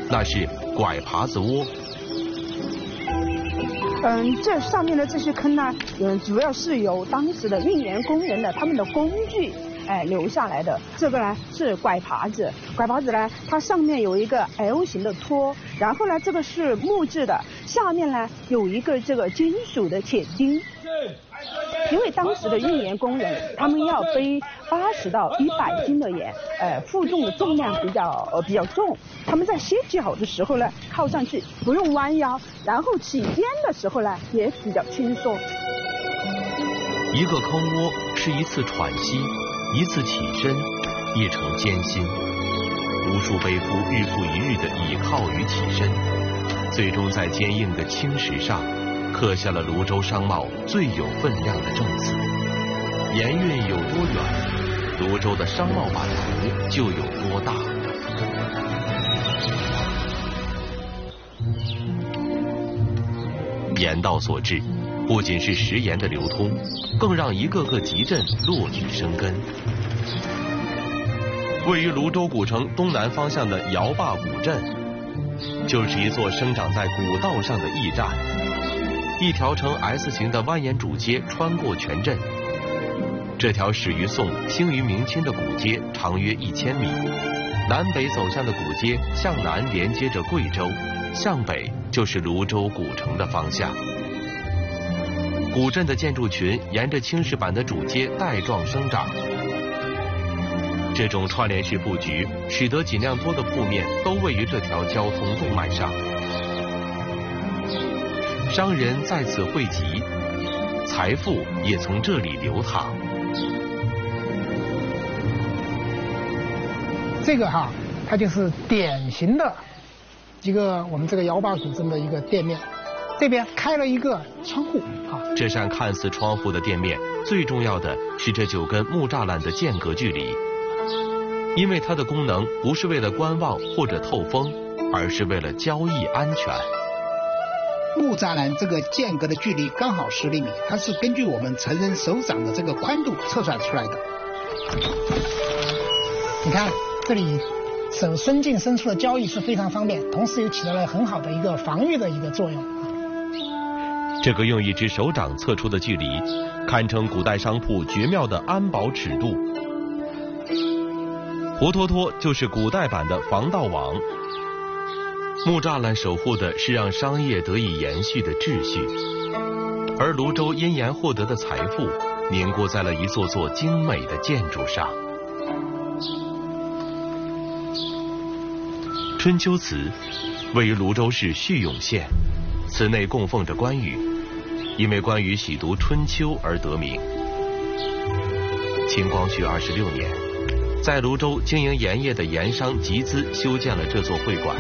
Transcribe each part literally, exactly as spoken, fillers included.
那是拐耙子窝。 嗯，这上面的这些坑呢，嗯，主要是由当时的运盐工人的他们的工具，哎，留下来的。这个呢是拐耙子，拐耙子呢，它上面有一个 L 型的托，然后呢，这个是木质的，下面呢有一个这个金属的铁钉。因为当时的运盐工人，他们要背八十到一百斤的盐，呃，负重的重量比较呃比较重。他们在歇脚的时候呢，靠上去不用弯腰，然后起颠的时候呢，也比较轻松。 一个坑窝是一次喘息，一次起身，一程艰辛。无数背夫日复一日的倚靠与起身，最终在坚硬的青石上刻下了泸州商贸最有分量的证词。盐运有多远，泸州的商贸版图就有多大。盐道所致，不仅是食盐的流通，更让一个个集镇落地生根。位于泸州古城东南方向的姚坝古镇，就是一座生长在古道上的驿站。一条呈 S 型的蜿蜒主街穿过全镇。这条始于宋、兴于明清的古街长约一千米，南北走向的古街向南连接着贵州，向北就是泸州古城的方向。古镇的建筑群沿着青石板的主街带状生长。这种串联式布局，使得尽量多的铺面都位于这条交通动脉上。商人在此汇集，财富也从这里流淌。 这个哈，它就是典型的一个我们这个姚坝古镇的一个店面，这边开了一个窗户啊。 这扇看似窗户的店面，最重要的是这九根木栅栏的间隔距离，因为它的功能不是为了观望或者透风，而是为了交易安全。 木栅栏这个间隔的距离刚好十厘米，它是根据我们成人手掌的这个宽度测算出来的。 你看这里手伸进伸出的交易是非常方便，同时又起到了很好的一个防御的一个作用。 这个用一只手掌测出的距离，堪称古代商铺绝妙的安保尺度。活脱脱就是古代版的防盗网。木栅栏守护的是让商业得以延续的秩序，而泸州因盐获得的财富凝固在了一座座精美的建筑上。春秋祠位于泸州市叙永县，祠内供奉着关羽，因为关羽喜读春秋而得名。清光绪二十六年，在泸州经营盐业的盐商集资修建了这座会馆。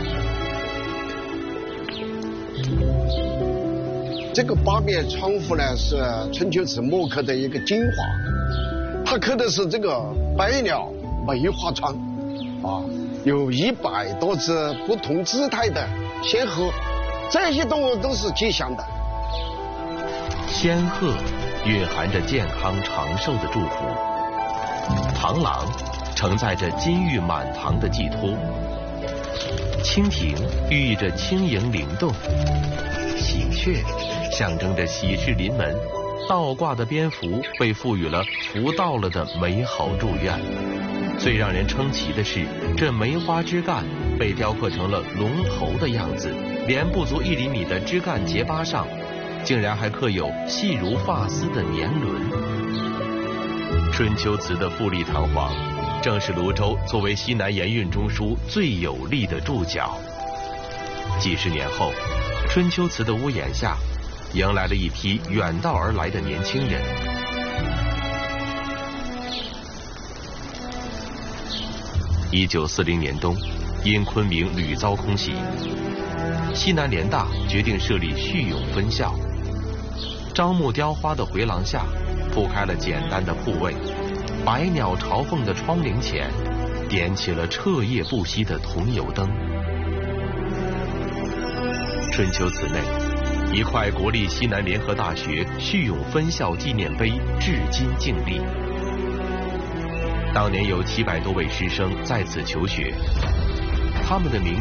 这个八面窗户呢，是春秋祠木刻的一个精华，它刻的是这个百鸟梅花窗，啊，有一百多只不同姿态的仙鹤，这些动物都是吉祥的。 仙鹤蕴含着健康长寿的祝福，螳螂承载着金玉满堂的寄托，蜻蜓寓意着轻盈灵动，喜鹊象征着喜事临门，倒挂的蝙蝠被赋予了福到了的美好祝愿。最让人称奇的是，这梅花枝干被雕刻成了龙头的样子，连不足一厘米的枝干结疤上，竟然还刻有细如发丝的年轮。春秋祠的富丽堂皇，正是泸州作为西南盐运中枢最有力的注脚。几十年后，春秋祠的屋檐下，迎来了一批远道而来的年轻人。一九四零年冬，因昆明屡遭空袭，西南联大决定设立叙永分校。樟木雕花的回廊下，铺开了简单的铺位，百鸟朝凤的窗棂前，点起了彻夜不息的桐油灯。春秋祠内，一块国立西南联合大学叙永分校纪念碑至今静立。当年有七百多位师生在此求学，他们的名